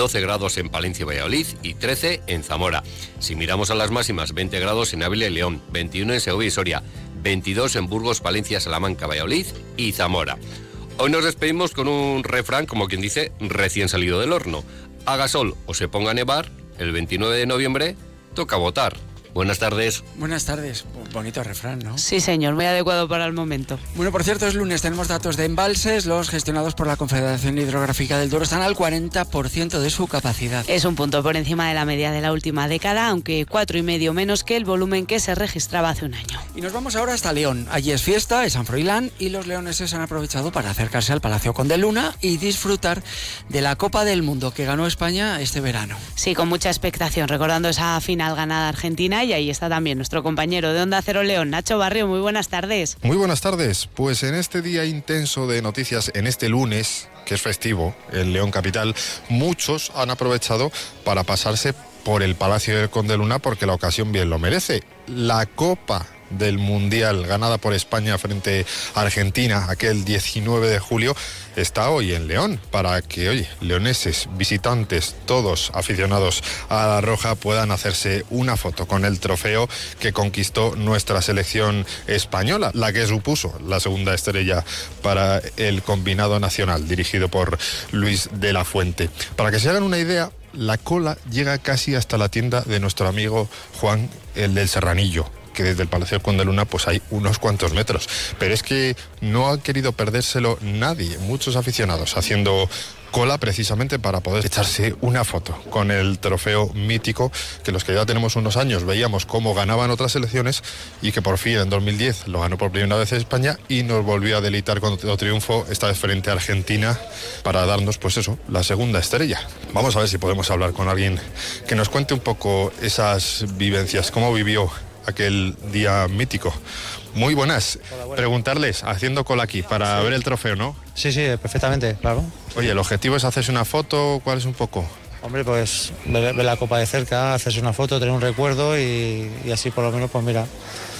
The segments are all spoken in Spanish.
12 grados en Palencia y Valladolid y 13 en Zamora. Si miramos a las máximas, 20 grados en Ávila y León, 21 en Segovia y Soria, 22 en Burgos, Palencia, Salamanca, Valladolid y Zamora. Hoy nos despedimos con un refrán, como quien dice, recién salido del horno. Haga sol o se ponga a nevar, el 29 de noviembre toca votar. Buenas tardes. Buenas tardes. Bonito refrán, ¿no? Sí, señor, muy adecuado para el momento. Bueno, por cierto, es lunes, tenemos datos de embalses. Los gestionados por la Confederación Hidrográfica del Duero están al 40% de su capacidad. Es un punto por encima de la media de la última década, aunque 4,5 menos que el volumen que se registraba hace un año. Y nos vamos ahora hasta León. Allí es fiesta, es San Froilán, y los leoneses han aprovechado para acercarse al Palacio Conde Luna y disfrutar de la Copa del Mundo que ganó España este verano. Sí, con mucha expectación, recordando esa final ganada Argentina. Y ahí está también nuestro compañero de Onda Cero León, Nacho Barrio. Muy buenas tardes. Muy buenas tardes. Pues en este día intenso de noticias, en este lunes, que es festivo en León capital, muchos han aprovechado para pasarse por el Palacio del Conde Luna porque la ocasión bien lo merece. La Copa del Mundial ganada por España frente a Argentina aquel 19 de julio está hoy en León para que, oye, leoneses, visitantes, todos aficionados a la roja puedan hacerse una foto con el trofeo que conquistó nuestra selección española, la que supuso la segunda estrella para el combinado nacional dirigido por Luis de la Fuente. Para que se hagan una idea, la cola llega casi hasta la tienda de nuestro amigo Juan, el del Serranillo, que desde el Palacio del Conde Luna pues hay unos cuantos metros, pero es que no ha querido perdérselo nadie, muchos aficionados haciendo cola precisamente para poder echarse una foto con el trofeo mítico que los que ya tenemos unos años veíamos cómo ganaban otras selecciones y que por fin en 2010 lo ganó por primera vez España y nos volvió a deleitar con otro triunfo, esta vez frente a Argentina, para darnos pues eso, la segunda estrella. Vamos a ver si podemos hablar con alguien que nos cuente un poco esas vivencias, cómo vivió aquel día mítico. Muy buenas. Hola. Preguntarles, haciendo cola aquí, para ver el trofeo, ¿no? Sí, perfectamente, claro. Oye, ¿el objetivo es hacerse una foto? ¿Cuál es un poco? Hombre, pues ver la copa de cerca, hacerse una foto, tener un recuerdo y así por lo menos, pues mira.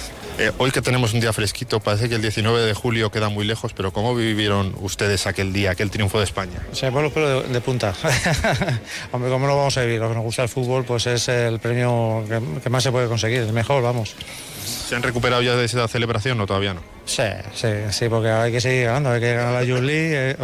Hoy que tenemos un día fresquito, parece que el 19 de julio queda muy lejos, pero ¿cómo vivieron ustedes aquel día, aquel triunfo de España? Se me ponen los pelos de punta. Hombre, ¿cómo lo vamos a vivir? Lo que nos gusta el fútbol, pues es el premio que más se puede conseguir, el mejor, vamos. ¿Se han recuperado ya de esa celebración o todavía no? Sí, porque hay que seguir ganando, hay que ganar la Youth League,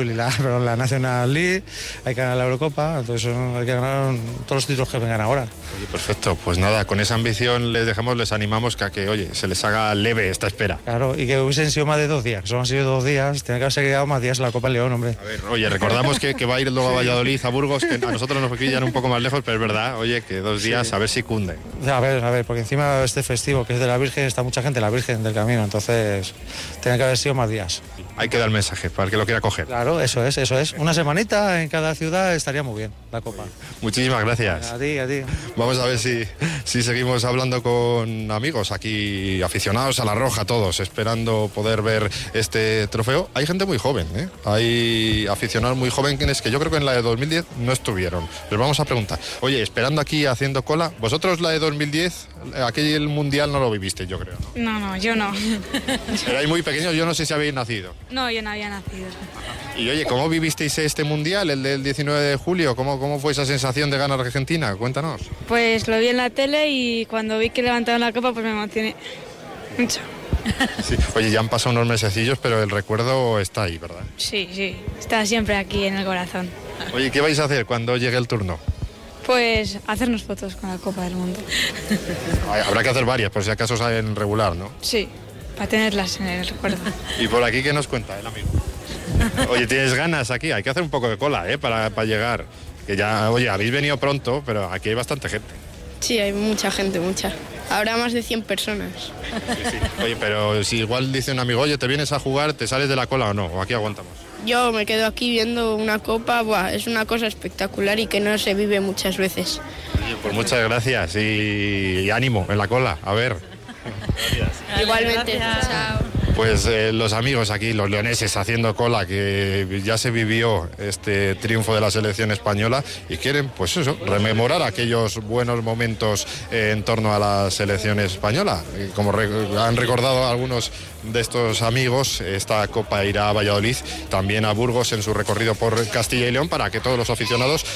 la National League, hay que ganar la Eurocopa, entonces hay que ganar todos los títulos que vengan ahora. Oye, perfecto, pues nada, con esa ambición les animamos a que, oye, se les haga leve esta espera. Claro, y que hubiesen sido más de 2 días, que solo han sido 2 días, tiene que haberse quedado más días en la Copa León, hombre. A ver, oye, recordamos que va a ir luego a Valladolid, a Burgos, que a nosotros nos pillan un poco más lejos, pero es verdad, oye, que 2 días, a ver si cunde. A ver, porque encima este festivo, que es de la Virgen, está mucha gente, la Virgen del Camino, entonces tiene que haber sido más días. Hay que dar el mensaje para el que lo quiera coger. Claro, eso es. Una semanita en cada ciudad estaría muy bien, la Copa. Muchísimas gracias. A ti. Vamos a ver si seguimos hablando con amigos aquí, aficionados a la roja todos, esperando poder ver este trofeo. Hay gente muy joven, ¿eh? Hay aficionados muy jóvenes que yo creo que en la de 2010 no estuvieron. Les vamos a preguntar. Oye, esperando aquí, haciendo cola, ¿vosotros la de 2010, aquel mundial no lo viviste, yo creo, ¿no? No, yo no. Erais muy pequeños, yo no sé si habéis nacido. No, yo no había nacido. Y oye, ¿cómo vivisteis este mundial, el del 19 de julio? ¿Cómo fue esa sensación de ganar Argentina? Cuéntanos. Pues lo vi en la tele y cuando vi que levantaron la copa, pues me emocioné mucho. Sí. Oye, ya han pasado unos mesecillos, pero el recuerdo está ahí, ¿verdad? Sí, está siempre aquí en el corazón. Oye, ¿qué vais a hacer cuando llegue el turno? Pues hacernos fotos con la Copa del Mundo. Habrá que hacer varias, por si acaso saben regular, ¿no? Sí, para tenerlas en el recuerdo. ¿Y por aquí qué nos cuenta el amigo? Oye, ¿tienes ganas aquí? Hay que hacer un poco de cola, para llegar. Que ya, oye, habéis venido pronto, pero aquí hay bastante gente. Sí, hay mucha gente, mucha. Habrá más de 100 personas. Sí. Oye, pero si igual dice un amigo, oye, ¿te vienes a jugar, te sales de la cola o no? ¿O aquí aguantamos? Yo me quedo aquí viendo una copa, es una cosa espectacular y que no se vive muchas veces. Oye, pues muchas gracias y ánimo en la cola, a ver. Gracias. Igualmente, chao. Pues los amigos aquí, los leoneses haciendo cola, que ya se vivió este triunfo de la selección española y quieren, pues eso, rememorar aquellos buenos momentos en torno a la selección española. Como han recordado algunos de estos amigos, esta copa irá a Valladolid, también a Burgos en su recorrido por Castilla y León, para que todos los aficionados